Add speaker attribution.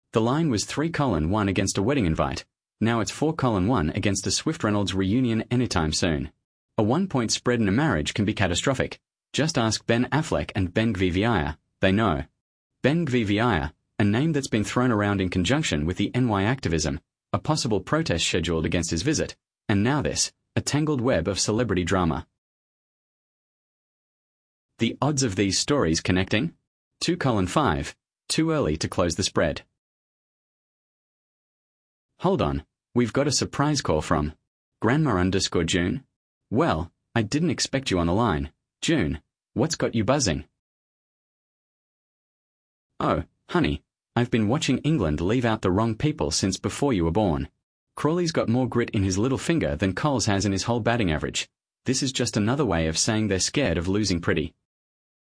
Speaker 1: The line was 3:1 against a wedding invite. Now it's 4:1 against a Swift Reynolds reunion anytime soon. A 1-point spread in a marriage can be catastrophic. Just ask Ben Affleck and Ben Gvir. They know. Ben Gvir, a name that's been thrown around in conjunction with the NY activism, a possible protest scheduled against his visit, and now this, a tangled web of celebrity drama. The odds of these stories connecting? 2:5, too early to close the spread. Hold on, we've got a surprise call from Grandma_June. Well, I didn't expect you on the line. June, what's got you buzzing? Oh, honey, I've been watching England leave out the wrong people since before you were born. Crawley's got more grit in his little finger than Coles has in his whole batting average. This is just another way of saying they're scared of losing pretty.